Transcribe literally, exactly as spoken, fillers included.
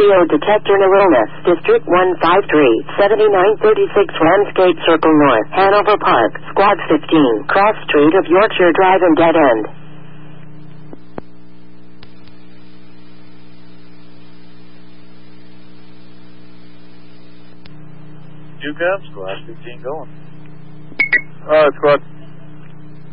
Scorpio Detector Wilderness, District one five three, seventy-nine thirty-six Ramsgate Circle North, Hanover Park, Squad fifteen, Cross Street of Yorkshire Drive and Dead End. Duke up, Squad fifteen going. Alright, Squad